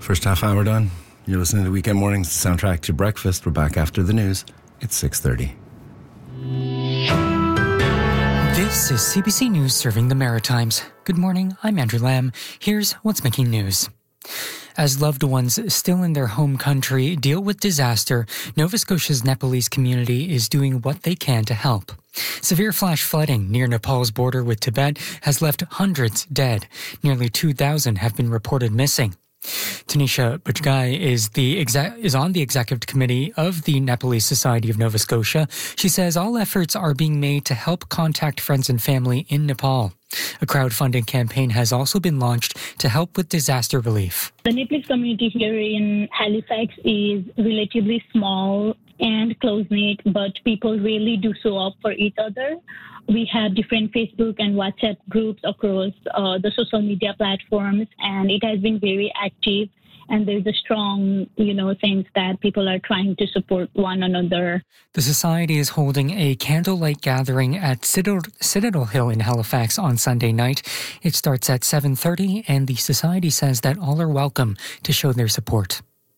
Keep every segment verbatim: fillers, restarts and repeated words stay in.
First half hour done. You're listening to Weekend Mornings, soundtrack to breakfast. We're back after the news. It's six thirty. This is C B C News serving the Maritimes. Good morning, I'm Andrew Lamb. Here's what's making news. As loved ones still in their home country deal with disaster, Nova Scotia's Nepalese community is doing what they can to help. Severe flash flooding near Nepal's border with Tibet has left hundreds dead. Nearly two thousand have been reported missing. Tanisha Bajgai is the exa- is on the executive committee of the Nepalese Society of Nova Scotia. She says all efforts are being made to help contact friends and family in Nepal. A crowdfunding campaign has also been launched to help with disaster relief. The Nepalese community here in Halifax is relatively small and close-knit, but people really do show up for each other. We have different Facebook and WhatsApp groups across uh, the social media platforms, and it has been very active. And there's a strong, you know, sense that people are trying to support one another. The Society is holding a candlelight gathering at Citadel, Citadel Hill in Halifax on Sunday night. It starts at seven thirty, and the Society says that all are welcome to show their support.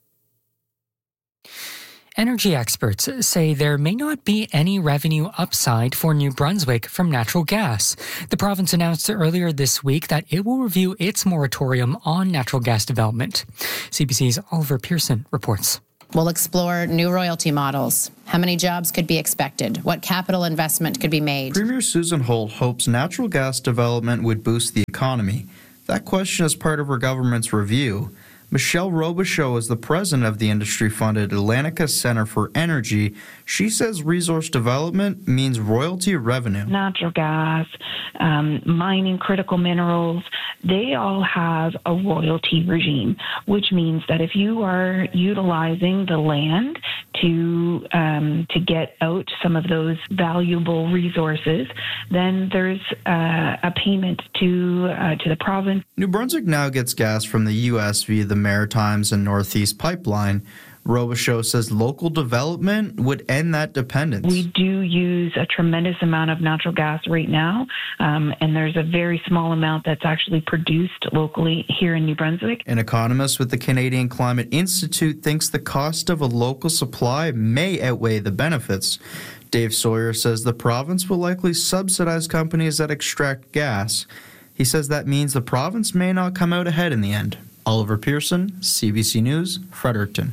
Energy experts say there may not be any revenue upside for New Brunswick from natural gas. The province announced earlier this week that it will review its moratorium on natural gas development. C B C's Oliver Pearson reports. We'll explore new royalty models. How many jobs could be expected? What capital investment could be made? Premier Susan Holt hopes natural gas development would boost the economy. That question is part of her government's review. Michelle Robichaud is the president of the industry-funded Atlantica Centre for Energy. She says resource development means royalty revenue. Natural gas, um, mining critical minerals, they all have a royalty regime, which means that if you are utilizing the land to um, to get out some of those valuable resources, then there's uh, a payment to uh, to the province. New Brunswick now gets gas from the U S via the Maritimes and Northeast Pipeline. Robichaud says local development would end that dependence. We do use a tremendous amount of natural gas right now, um, and there's a very small amount that's actually produced locally here in New Brunswick. An economist with the Canadian Climate Institute thinks the cost of a local supply may outweigh the benefits. Dave Sawyer says the province will likely subsidize companies that extract gas. He says that means the province may not come out ahead in the end. Oliver Pearson, C B C News, Fredericton.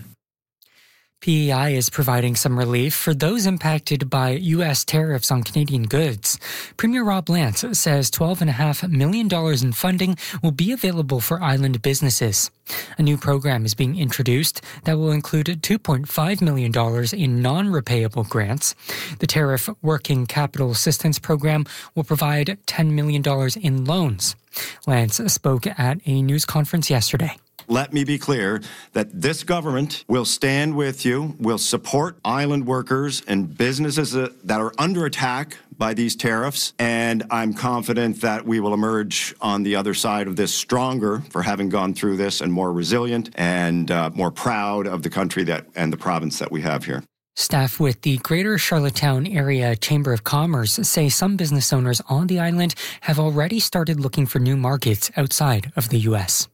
P E I is providing some relief for those impacted by U S tariffs on Canadian goods. Premier Rob Lance says twelve point five million dollars in funding will be available for island businesses. A new program is being introduced that will include two point five million dollars in non-repayable grants. The Tariff Working Capital Assistance Program will provide ten million dollars in loans. Lance spoke at a news conference yesterday. Let me be clear that this government will stand with you, will support island workers and businesses that are under attack by these tariffs, and I'm confident that we will emerge on the other side of this stronger for having gone through this and more resilient and uh, more proud of the country that and the province that we have here. Staff with the Greater Charlottetown Area Chamber of Commerce say some business owners on the island have already started looking for new markets outside of the U S.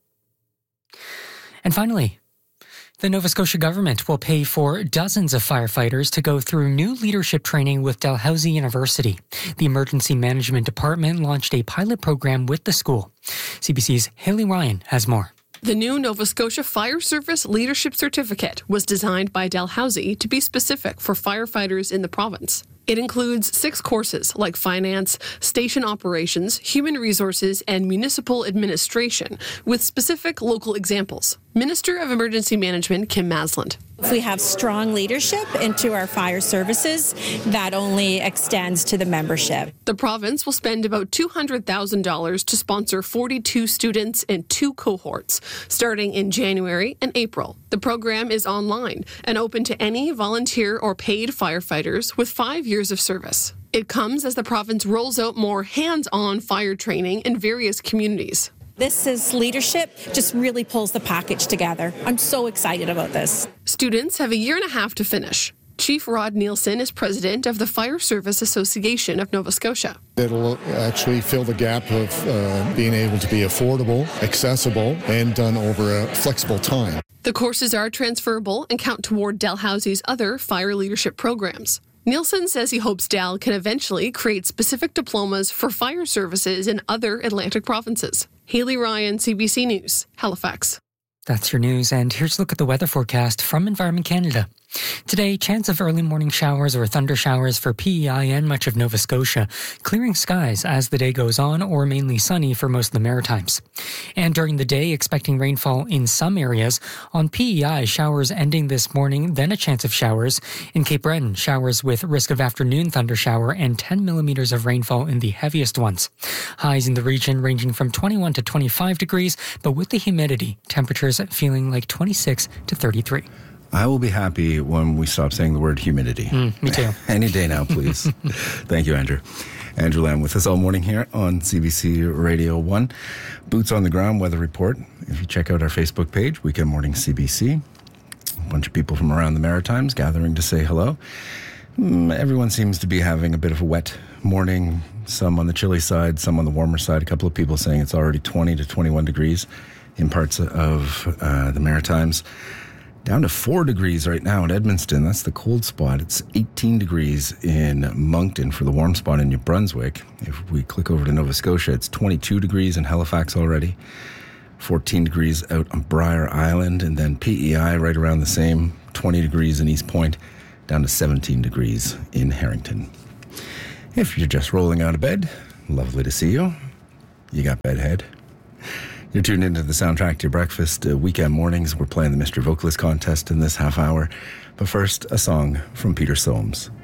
And finally, the Nova Scotia government will pay for dozens of firefighters to go through new leadership training with Dalhousie University. The Emergency Management Department launched a pilot program with the school. C B C's Haley Ryan has more. The new Nova Scotia Fire Service Leadership Certificate was designed by Dalhousie to be specific for firefighters in the province. It includes six courses like finance, station operations, human resources, and municipal administration, with specific local examples. Minister of Emergency Management Kim Masland. If we have strong leadership into our fire services, that only extends to the membership. The province will spend about two hundred thousand dollars to sponsor forty-two students in two cohorts, starting in January and April. The program is online and open to any volunteer or paid firefighters with five years of service. It comes as the province rolls out more hands-on fire training in various communities. This is leadership, just really pulls the package together. I'm so excited about this. Students have a year and a half to finish. Chief Rod Nielsen is president of the Fire Service Association of Nova Scotia. It'll actually fill the gap of uh, being able to be affordable, accessible, and done over a flexible time. The courses are transferable and count toward Dalhousie's other fire leadership programs. Nielsen says he hopes Dal can eventually create specific diplomas for fire services in other Atlantic provinces. Haley Ryan, C B C News, Halifax. That's your news, and here's a look at the weather forecast from Environment Canada. Today, chance of early morning showers or thunder showers for P E I and much of Nova Scotia. Clearing skies as the day goes on, or mainly sunny for most of the Maritimes. And during the day, expecting rainfall in some areas. On P E I, showers ending this morning, then a chance of showers. In Cape Breton, showers with risk of afternoon thunder shower and ten millimeters of rainfall in the heaviest ones. Highs in the region ranging from twenty-one to twenty-five degrees, but with the humidity, temperatures feeling like twenty-six to thirty-three. I will be happy when we stop saying the word humidity. Mm, me too. Any day now, please. Thank you, Andrew. Andrew Lamb with us all morning here on C B C Radio one. Boots on the ground weather report. If you check out our Facebook page, Weekend Morning C B C. A bunch of people from around the Maritimes gathering to say hello. Mm, everyone seems to be having a bit of a wet morning. Some on the chilly side, some on the warmer side. A couple of people saying it's already twenty to twenty-one degrees in parts of uh, the Maritimes. Down to four degrees right now in Edmundston. That's the cold spot. It's eighteen degrees in Moncton for the warm spot in New Brunswick. If we click over to Nova Scotia, it's twenty-two degrees in Halifax already. fourteen degrees out on Briar Island. And then P E I right around the same. twenty degrees in East Point. Down to seventeen degrees in Harrington. If you're just rolling out of bed, lovely to see you. You got bedhead. You're tuned into the Soundtrack to Your Breakfast uh, weekend mornings. We're playing the Mystery Vocalist Contest in this half hour. But first, a song from Peter Soames.